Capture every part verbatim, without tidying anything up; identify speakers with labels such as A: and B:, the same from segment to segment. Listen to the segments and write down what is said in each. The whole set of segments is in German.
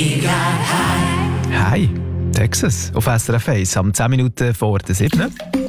A: Hi, Texas, auf S R F eins, am zehn Minuten vor der sieben.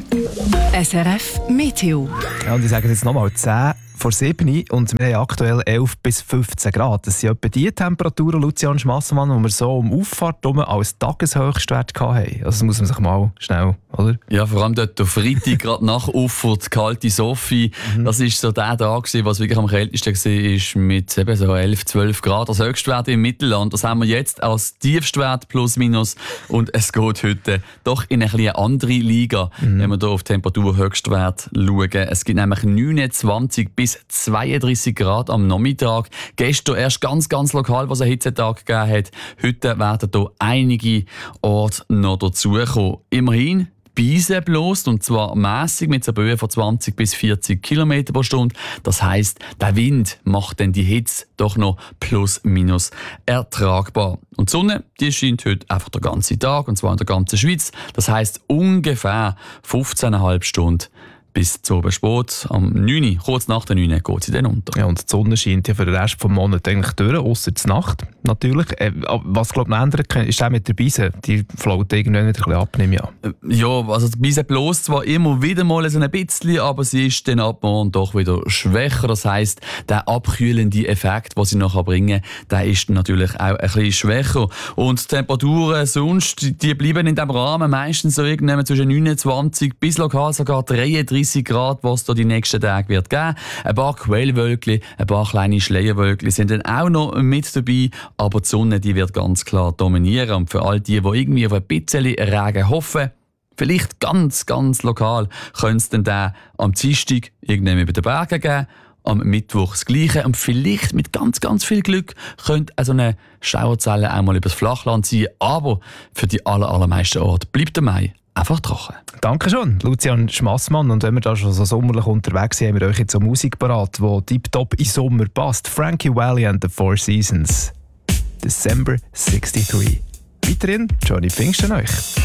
B: S R F Meteo.
A: Ja, und ich sage jetzt nochmal zehn vor sieben und wir haben aktuell elf bis fünfzehn Grad. Das sind etwa die Temperaturen, Lucian Schmasselmann, die wir so um Auffahrt herum als Tageshöchstwert hatten. Also das muss man sich mal schnell, oder?
C: Ja, vor allem dort am Freitag, gerade nach Auffahrt, kalte Sophie. Mhm. Das war so der Tag, was wirklich am kältesten war, mit eben so elf, zwölf Grad. Als Höchstwert im Mittelland. Das haben wir jetzt als Tiefstwert plus minus. Und es geht heute doch in eine etwas andere Liga, mhm. wenn wir hier auf Temperaturhöchstwert schauen. Es gibt nämlich neunundzwanzig bis zweiunddreissig Grad am Nachmittag. Gestern erst ganz, ganz lokal, was einen Hitzetag gegeben hat. Heute werden hier einige Orte noch dazukommen. Immerhin, die Beise bläst, und zwar mässig mit einer Böe von zwanzig bis vierzig Kilometer pro Stunde. Das heisst, der Wind macht dann die Hitze doch noch plus minus ertragbar. Und die Sonne, die scheint heute einfach den ganzen Tag, und zwar in der ganzen Schweiz. Das heisst ungefähr fünfzehn Komma fünf Stunden bis zu oben spät. Am neun Uhr, kurz nach der neun Uhr, geht sie dann unter.
A: Ja, und die Sonne scheint ja für den Rest des Monats eigentlich durch, ausser die Nacht natürlich. Äh, was, glaube ich, ändert, ist auch mit der Beise. Die float irgendwann wieder ein bisschen ab, nehme ich an.
C: Ja, also die Beise bläst zwar immer wieder mal so ein bisschen, aber sie ist dann ab morgen doch wieder schwächer. Das heisst, der abkühlende Effekt, den sie nachher bringen, der ist natürlich auch ein bisschen schwächer. Und die Temperaturen sonst, die bleiben in diesem Rahmen meistens so irgendwann zwischen neunundzwanzig bis lokal sogar dreiunddreissig Grad, was da die nächsten Tage wird geben. Ein paar Quellwölkchen, ein paar kleine Schleierwölkchen sind dann auch noch mit dabei, aber die Sonne, die wird ganz klar dominieren. Und für all die, die irgendwie auf ein bisschen Regen hoffen, vielleicht ganz, ganz lokal, könnte es dann den am Dienstag irgendwann über den Bergen geben, am Mittwoch das Gleiche. Und vielleicht mit ganz, ganz viel Glück könnte also eine Schauerzelle auch mal übers Flachland ziehen. Aber für die aller, allermeisten Orte bleibt der Mai einfach trocken.
A: Danke schon, Lucian Schmassmann. Und wenn wir da schon so sommerlich unterwegs sind, haben wir euch jetzt eine Musik parat, die tiptop in Sommer passt. Frankie Valli and the Four Seasons. December sixty-three. Weiterhin Johnny Pfingsten euch.